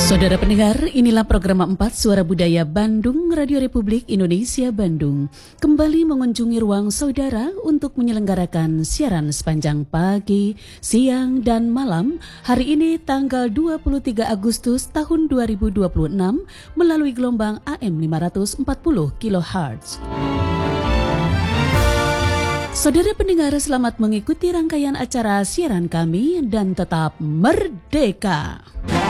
Saudara pendengar, inilah program 4 Suara Budaya Bandung, Radio Republik Indonesia Bandung. Kembali mengunjungi ruang saudara untuk menyelenggarakan siaran sepanjang pagi, siang, dan malam. Hari ini tanggal 23 Agustus tahun 2026 melalui gelombang AM 540 kHz. Saudara pendengar, selamat mengikuti rangkaian acara siaran kami dan tetap merdeka.